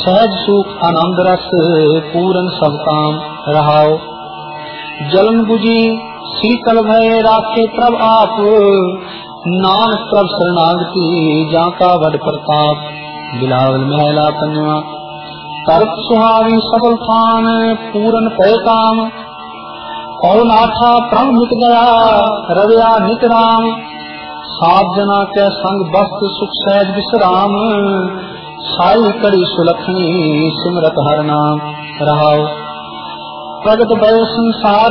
सहज सुख आनंद रस पूरन सब काम रहाओ। जलन बुझी शीतल भय राखे प्रभ आप, नानक प्रभ शरणागति जाका वड प्रताप। बिलावल महला पंजवा। तरत सुहावी सफल थान पूरन पय काम, पौ नाठा प्रण मिट गया रविया नित राम। सात जना के संग बस्त सुख सहज विश्राम, साई कड़ी सुलखनी सिमरत हर नाम रहाओ। प्रगट भय संसार